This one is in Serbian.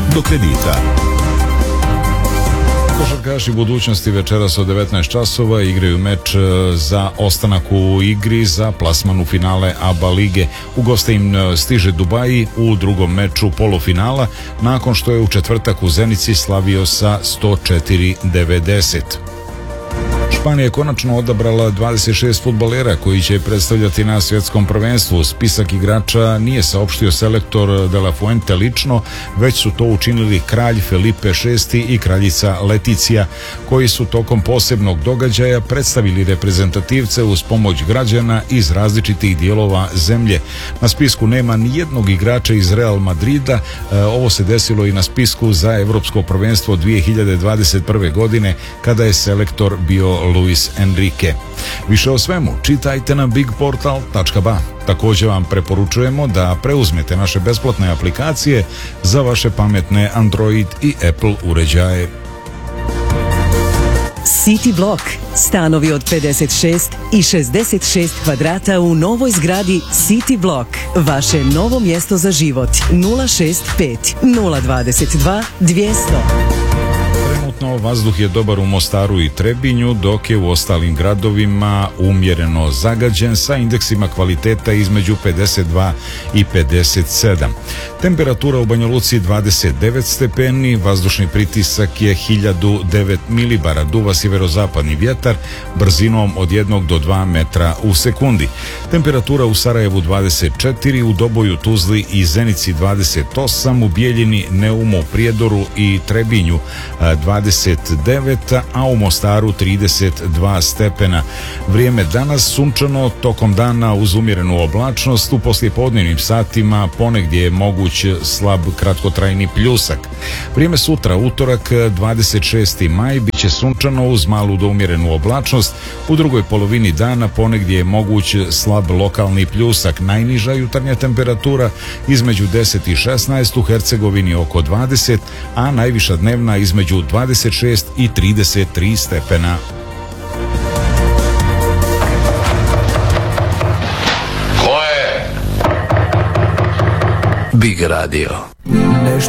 do kredita. Košarkaši budućnosti večeras od 19 časova igraju meč za ostanak u igri za plasman u finale ABA lige. U goste im stiže Dubaji u drugom meču polufinala nakon što je u četvrtak u Zenici slavio sa 104-90. Španija je konačno odabrala 26 fudbalera koji će predstavljati na svjetskom prvenstvu. Spisak igrača nije saopštio selektor De La Fuente lično, već su to učinili kralj Felipe VI i kraljica Leticija, koji su tokom posebnog događaja predstavili reprezentativce uz pomoć građana iz različitih dijelova zemlje. Na spisku nema ni jednog igrača iz Real Madrida. Ovo se desilo i na spisku za Evropsko prvenstvo 2021. godine kada je selektor bio Luis Enrique. Više o svemu čitajte na bigportal.ba. Također vam preporučujemo da preuzmete naše besplatne aplikacije za vaše pametne Android i Apple uređaje. City Block. Stanovi od 56 i 66 kvadrata u novoj zgradi City Block. Vaše novo mjesto za život. 065 022 200. Trenutno vazduh je dobar u Mostaru i Trebinju, dok je u ostalim gradovima umjereno zagađen sa indeksima kvaliteta između 52 i 57. Temperatura u Banja Luci 29 stepeni, vazdušni pritisak je 1009 milibara, duva sjeverozapadni vjetar brzinom od 1 do 2 metra u sekundi. Temperatura u Sarajevu 24, u Doboju, Tuzli i Zenici 28, u Bijeljini, Neumu, Prijedoru i Trebinju 29, a u Mostaru 32 stepena. Vrijeme danas sunčano, tokom dana uz umjerenu oblačnost, u poslijepodnevnim satima ponegdje je moguć slab kratkotrajni pljusak. Vrijeme sutra, utorak 26. maj, bit će sunčano uz malu do umjerenu oblačnost. U drugoj polovini dana ponegdje je moguć slab lokalni pljusak. Najniža jutarnja temperatura između 10 i 16, u Hercegovini oko 20, a najviša dnevna između 26 i 33 stepena. Big Radio. Nešto